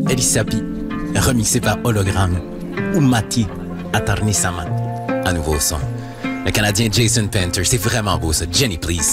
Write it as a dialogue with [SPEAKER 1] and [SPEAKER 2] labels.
[SPEAKER 1] Elisapi, remixé par Hologramme, ou Mati, Atarni Saman, un nouveau son. Le Canadien Jason Painter, c'est vraiment beau ça. Jenny, please.